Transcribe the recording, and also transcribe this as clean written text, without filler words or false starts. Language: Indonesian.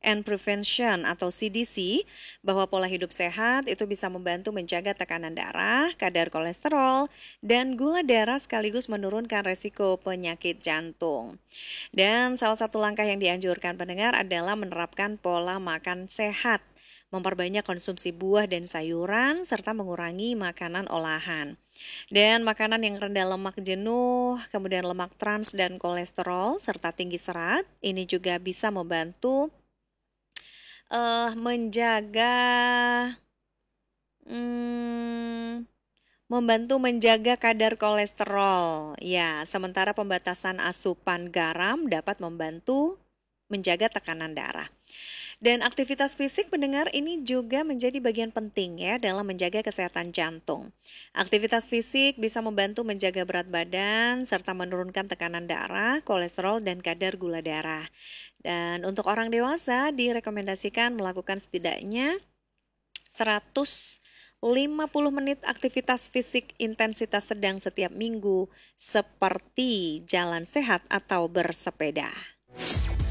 and Prevention atau CDC bahwa pola hidup sehat itu bisa membantu menjaga tekanan darah, kadar kolesterol, dan gula darah sekaligus menurunkan resiko penyakit jantung. Dan salah satu langkah yang dianjurkan pendengar adalah menerapkan pola makan sehat, memperbanyak konsumsi buah dan sayuran, serta mengurangi makanan olahan. Dan makanan yang rendah lemak jenuh, kemudian lemak trans dan kolesterol, serta tinggi serat, ini juga bisa menjaga hmm, membantu menjaga kadar kolesterol. Ya, sementara pembatasan asupan garam dapat membantu menjaga tekanan darah. Dan aktivitas fisik pendengar ini juga menjadi bagian penting ya dalam menjaga kesehatan jantung. Aktivitas fisik bisa membantu menjaga berat badan serta menurunkan tekanan darah, kolesterol, dan kadar gula darah. Dan untuk orang dewasa direkomendasikan melakukan setidaknya 150 menit aktivitas fisik intensitas sedang setiap minggu seperti jalan sehat atau bersepeda.